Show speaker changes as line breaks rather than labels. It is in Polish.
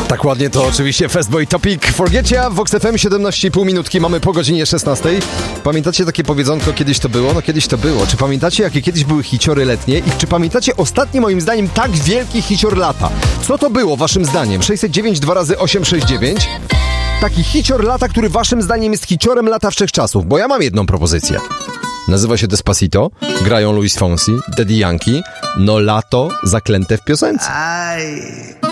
Tak ładnie to oczywiście Fastboy Topic. Forgetia w Vox FM 17,5 minutki, mamy po godzinie 16. Pamiętacie takie powiedzonko, kiedyś to było? No kiedyś to było. Czy pamiętacie, jakie kiedyś były hiciory letnie? I czy pamiętacie ostatni, moim zdaniem, tak wielki hicior lata? Co to było waszym zdaniem? 609 2 razy 869. Taki hicior lata, który waszym zdaniem jest hiciorem lata wszechczasów. Bo ja mam jedną propozycję. Nazywa się Despacito, grają Luis Fonsi, Daddy Yankee, no lato zaklęte w piosence.
Ay.